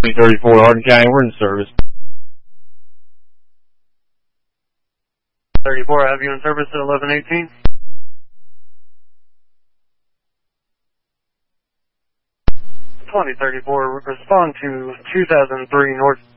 2034 Hardin County, we're in service. 34, I have you in service at 1118. 2034, respond to 2003 North